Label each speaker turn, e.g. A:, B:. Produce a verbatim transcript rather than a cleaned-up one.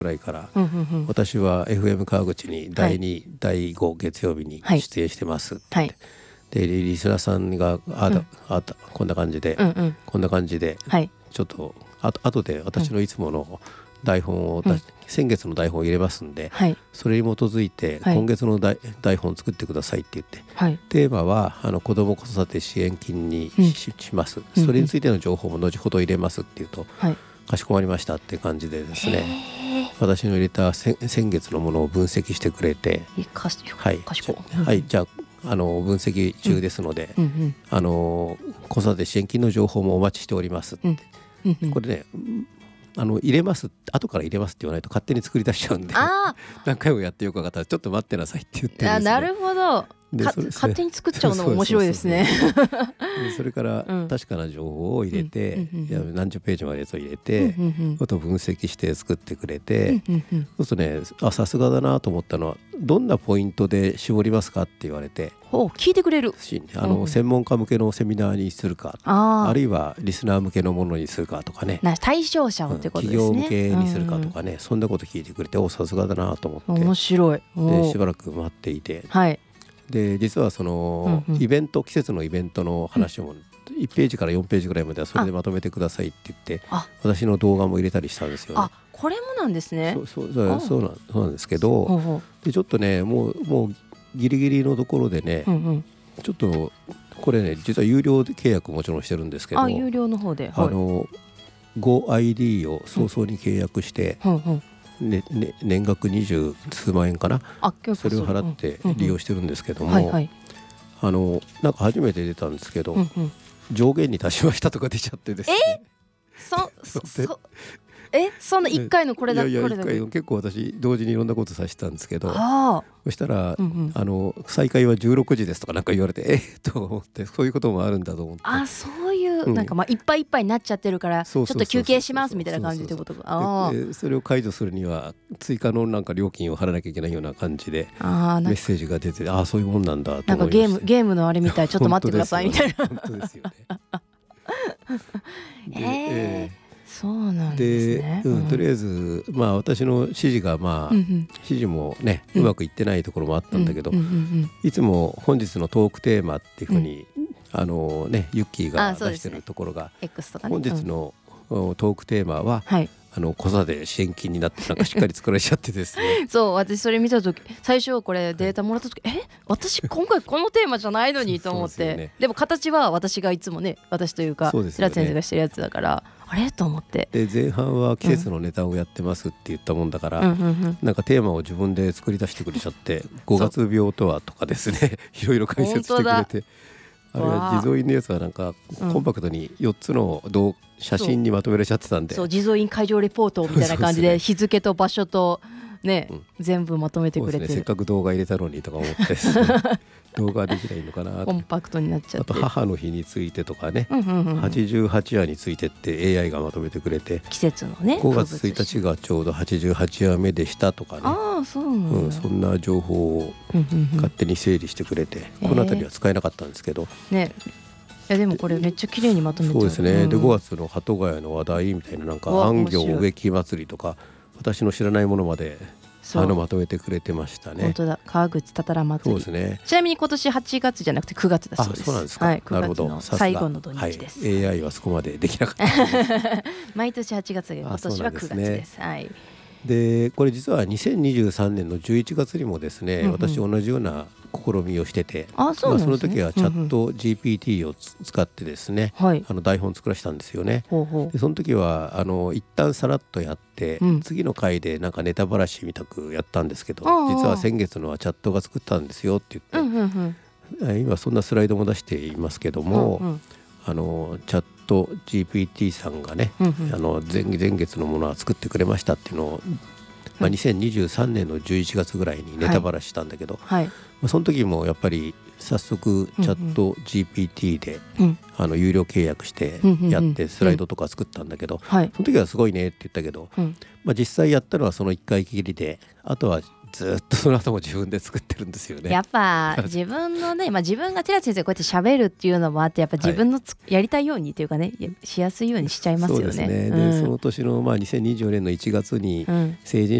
A: ぐらいから、
B: うんうんうん、
A: 私は エフエム 川口にだいに、はい、だいご月曜日に出演してますって、はい、でリスナーさんがあだ、うん、あだこんな感じで、うんうん、こんな感じで、はい、ちょっとあと後で私のいつもの台本を出し、うん、先月の台本を入れますんで、はい、それに基づいて今月の台、台本を作ってくださいって言って、はい、テーマはあの子ども子育て支援金に し,、うん、します、それについての情報も後ほど入れますって言うと、はい、かしこまりましたって感じでですね、私の入れた先月のものを分析してくれて、
B: かし、
A: はい、
B: かしこ、
A: はい、じゃああの分析中ですので、うんうんうん、あの子育て支援金の情報もお待ちしておりますって、うんうんうん、これねあの入れます後から入れますって言わないと勝手に作り出しちゃうんで何回もやってよく分かったらちょっと待ってなさいって言ってですね、
B: あ、なるほど、勝手に作っちゃうのも面白いですね。
A: それから確かな情報を入れて、うん、いや何十ページまで入れて、うんうんうん、あと分析して作ってくれて、うんうんうん、そうするとね、あ、さすがだなと思ったのはどんなポイントで絞りますかって言われて、
B: お聞いてくれる
A: あの、うん、専門家向けのセミナーにするか、 あ, あるいはリスナー向けのものにするかとかね、
B: な対象者をってことですね、
A: 企業向けにするかとかね、うん、そんなこと聞いてくれて、お、さすがだなと思って、
B: 面白い。
A: でしばらく待っていて、はい、で実はその、うんうん、イベント季節のイベントの話もいちページからよんページぐらいまではそれでまとめてくださいって言って、私の動画も入れたりしたんですよね。
B: あ、これもなんですね。
A: そうそうそうそうなん、そうなんですけど、でちょっとねもうもうギリギリのところでね、うんうん、ちょっとこれね実は有料で契約もちろんしてるんですけど、
B: あ、有料の方で、はい、
A: あの ゴーアイディー を早々に契約して、うんうんうん、ねね、年額二十数万円かな、あ、それを払って利用してるんですけども、うんうんはいはい、あのなんか初めて出たんですけど、うんうん、上限に達しましたとか出ちゃってですね、
B: えそそそえそんないっかいのこれだ、
A: いやいや
B: これだけ
A: 結構私同時にいろんなことさせたんですけど、そしたら、うんうん、あの再開はじゅうろくじですとかなんか言われて、えっと思って、そういうこともあるんだと思って、
B: あ、そういう、うん、なんかまあいっぱいいっぱいになっちゃってるからちょっと休憩しますみたいな感じってことか。
A: それを解除するには追加のなんか料金を払わなきゃいけないような感じでメッセージが出て、ああそういうもんなんだと思いました。
B: なんかゲームゲームのあれみたい、ちょっと待ってくださいみたいな
A: 本当ですよね。
B: えーえーそうなんですね。
A: で、うん、とりあえず、まあ、私の指示が、まあうんうん、指示もね、うまくいってないところもあったんだけど、うんうんうんうん、いつも本日のトークテーマっていうふうに、うん、あのね、ユッキーが出してるところが、ね、本日のトークテーマは、はい、あの子育て支援金になってなんかしっかり作られちゃってですね
B: そう、私それ見た時、最初これデータもらった時、はい、え私今回このテーマじゃないのにと思ってで、ね、でも形は私がいつもね、私というか白津先生がしてるやつだから、あれと思って、
A: で前半は季節のネタをやってますって言ったもんだから、うんうんうん、なんかテーマを自分で作り出してくれちゃってごがつ病とはとかですねいろいろ解説してくれて、あれは地蔵院のやつはなんかコンパクトによっつの動写真にまとめられちゃってたんで、
B: そう、地蔵院会場レポートみたいな感じで日付と場所とね、うん、全部まとめてくれてる、
A: ね、せっかく動画入れたのにとか思って動画できないのかなって、
B: コンパクトになっちゃって、
A: あと母の日についてとかね、うんうんうん、はちじゅうはちわについてって エーアイ がまとめてくれて、
B: 季節のね
A: ごがつついたちがちょうどはちじゅうはちわめでしたとかね、
B: あ、そうなんだ、うん、
A: そんな情報を勝手に整理してくれて、うんうんうん、この辺りは使えなかったんですけど、
B: えーね、いやでもこれめっちゃ綺麗にまとめてある。
A: そうですね、うん、でごがつの鳩ヶ谷の話題みたいな、なんか安行植木祭りとか私の知らないものまであのまとめてくれてましたね。
B: 本当だ、川口たたら祭り。
A: そうですね。
B: ちなみに今年はちがつじゃなくてくがつだそうです。
A: あ、そうなんですか。
B: はい、くがつの最後の土日です。
A: はい、エーアイ はそこまでできなかった
B: 毎年はちがつで今年はくがつです。はい。
A: でこれ実はにせんにじゅうさんねんのじゅういちがつにもですね、うんうん、私同じような試みをしてて、
B: あ、そうなんですね。
A: まあ、その時はチャット ジーピーティー を使ってですね、うんうん、あの台本作らせたんですよね。ほうほう。でその時はあの一旦さらっとやって、うん、次の回でなんかネタばらしみたくやったんですけど、実は先月のはチャットが作ったんですよって言って、うんうんうん、今そんなスライドも出していますけども、うんうん、あのチャット ジーピーティー さんがね、うんうん、あの 前, 前月のものは作ってくれましたっていうのを、まあ、にせんにじゅうさんねんのじゅういちがつぐらいにネタばらししたんだけど、はいはい、まあ、その時もやっぱり早速チャット ジーピーティー で、うんうん、あの有料契約してやってスライドとか作ったんだけど、うんうんうん、その時はすごいねって言ったけど、はい、まあ、実際やったのはそのいっかいきりで、あとはずっとその後も自分で作ってるんですよね。
B: やっぱ自分のね、まあ、自分が寺地先生こうやって喋るっていうのもあってやっぱ自分のつ、はい、やりたいようにというかねしやすいようにしちゃいますよね。
A: そうですね、
B: うん、
A: でその年のまあにせんにじゅうよねんのいちがつに成人